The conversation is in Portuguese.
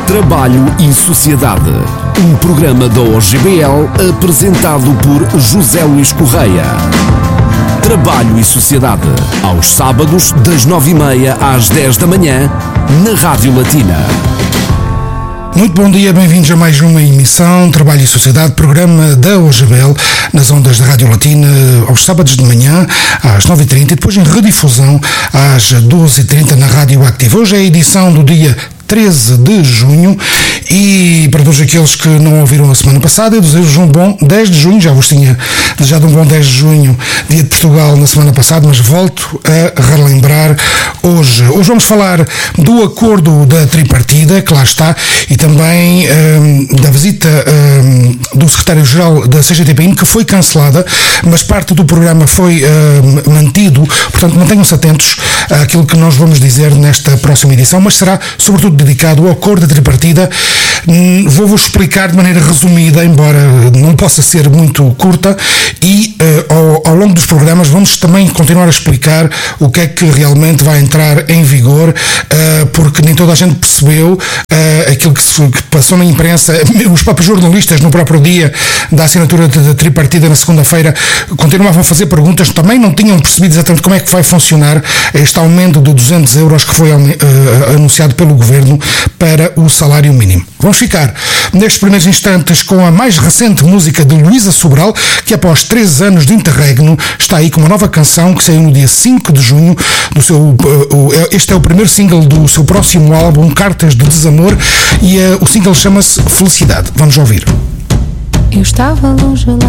Trabalho e Sociedade. Um programa da OGBL apresentado por José Luís Correia. Trabalho e Sociedade. Aos sábados, das 9h30 às 10 da manhã, na Rádio Latina. Muito bom dia, bem-vindos a mais uma emissão Trabalho e Sociedade, programa da OGBL, nas ondas da Rádio Latina, aos sábados de manhã, às 9h30 e depois em redifusão às 12h30 na Rádio Activa. Hoje é a edição do dia 13 de junho e para todos aqueles que não ouviram a semana passada, eu desejo um bom 10 de junho, já vos tinha desejado um bom 10 de junho, dia de Portugal na semana passada, mas volto a relembrar hoje. Hoje vamos falar do acordo da tripartida, que lá está, e também da visita do secretário-geral da CGTPI, que foi cancelada, mas parte do programa foi mantido, portanto mantenham-se atentos àquilo que nós vamos dizer nesta próxima edição, mas será sobretudo dedicado ao acordo da tripartida. Vou-vos explicar de maneira resumida, embora não possa ser muito curta, e ao longo dos programas vamos também continuar a explicar o que é que realmente vai entrar em vigor, porque nem toda a gente percebeu aquilo que passou na imprensa. Os próprios jornalistas, no próprio dia da assinatura da tripartida, na segunda-feira, continuavam a fazer perguntas, também não tinham percebido exatamente como é que vai funcionar este aumento de 200 euros que foi anunciado pelo Governo para o salário mínimo. Vamos ficar nestes primeiros instantes com a mais recente música de Luísa Sobral, que após 3 anos de interregno está aí com uma nova canção que saiu no dia 5 de junho este é o primeiro single do seu próximo álbum, Cartas de Desamor, e o single chama-se Felicidade. Vamos ouvir. Eu estava longe lá